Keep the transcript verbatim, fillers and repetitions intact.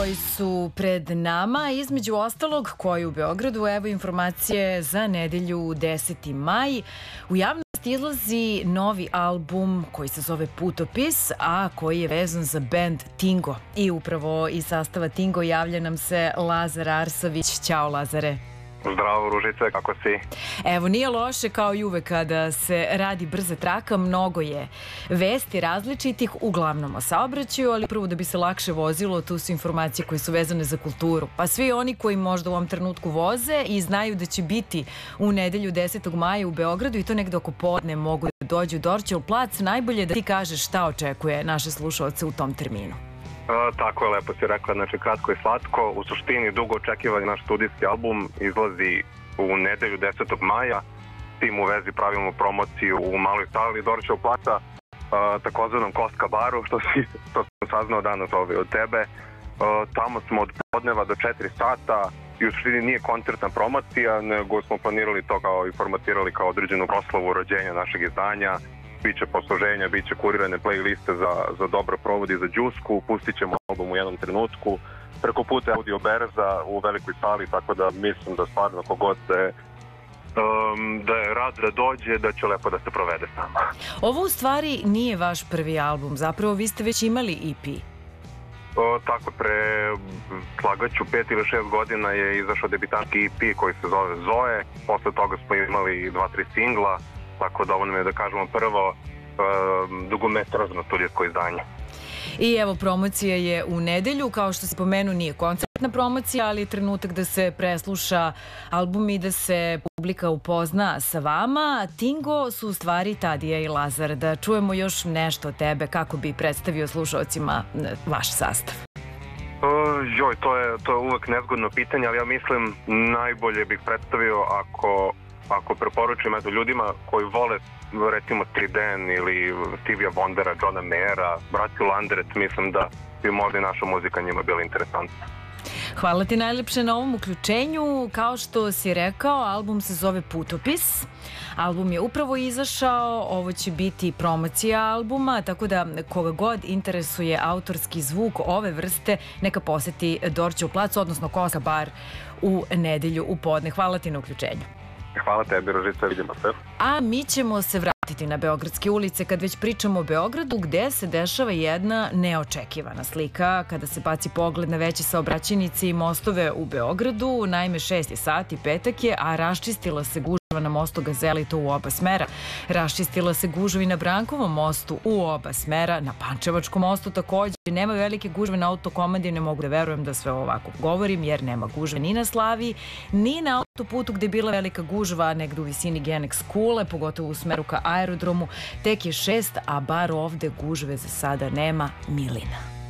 koji su pred nama, između ostalog koji u Beogradu, evo informacije za nedelju deseti maj. U javnosti izlazi novi album koji se zove Putopis, a koji je vezan za bend Tingo. I upravo iz sastava Tingo javlja nam se Lazar Arsović. Ćao Lazare. Zdravo Ružice, kako si? Evo, nije loše kao i uvek kada se radi brza traka, mnogo je vesti različitih, uglavnom o saobraćaju, ali prvo da bi se lakše vozilo, tu su informacije koje su vezane za kulturu. Pa svi oni koji možda u ovom trenutku voze i znaju da će biti u nedelju desetog maja u Beogradu i to negde oko podne mogu da dođu u Dorćol plac, najbolje da ti kažeš šta očekuje naše slušalce u tom terminu. E, tako je, lepo si rekla, znači kratko i slatko. U suštini dugo očekivani naš studijski album izlazi u nedelju desetog maja. S tim u vezi pravimo promociju u maloj sali Dorćol placa, e, takozvanom Koska baru, što, si, što sam saznao danas ovaj od tebe. E, tamo smo od podneva do četiri sata i u suštini nije koncertna promocija, nego smo planirali to kao i formatirali kao određenu proslavu rođenja našeg izdanja. Biće posluženja, biće kurirane playliste za, za dobro provod i za džusku, pustit ćemo album u jednom trenutku, preko puta audio berza u velikoj sali, tako da mislim da stvarno kogod se um, da je rad da dođe, da će lepo da se provede sama. Ovo u stvari nije vaš prvi album, zapravo vi ste već imali E P. O, tako, pre slagaću pet ili šest godina je izašao debitanski E P koji se zove Zoe, posle toga smo imali dva, tri singla, tako da ovo nam je, da kažemo, prvo uh, dugometražno studijsko izdanje. I evo, promocija je u nedelju, kao što se pomenu, nije koncertna promocija, ali je trenutak da se presluša album i da se publika upozna sa vama. Tingo su u stvari Tadija i Lazar. Da čujemo još nešto od tebe, kako bi predstavio slušalcima vaš sastav. Uh, joj, to je, to je uvek nezgodno pitanje, ali ja mislim najbolje bih predstavio ako ako preporučim eto, ljudima koji vole recimo Triden ili Stevija Wondera, Johna Mayera, Braću Landret, mislim da bi možda i naša muzika njima bila interesantna. Hvala ti najlepše na ovom uključenju. Kao što si rekao, album se zove Putopis. Album je upravo izašao, ovo će biti promocija albuma, tako da koga god interesuje autorski zvuk ove vrste, neka poseti Dorćol plac, odnosno Koska bar u nedelju u podne. Hvala ti na uključenju. Hvala tebi, Ružica, vidimo se. A mi ćemo se vratiti na beogradske ulice kad već pričamo o Beogradu, gde se dešava jedna neočekivana slika kada se baci pogled na veće saobraćajnice i mostove u Beogradu. Naime, šest je sati, petak je, a raščistila se gužva na mostu Gazela i to u oba smera. Raščistila se gužva i na Brankovom mostu u oba smera, na Pančevačkom mostu takođe. Nema velike gužve na autokomandi, ne mogu da verujem da sve ovako govorim, jer nema gužve ni na Slaviji, ni na autoputu gde je bila velika gužva negde u visini Genex kule, pogotovo u smeru ka aerodromu. Tek je šest, a bar ovde gužve za sada nema. Milina.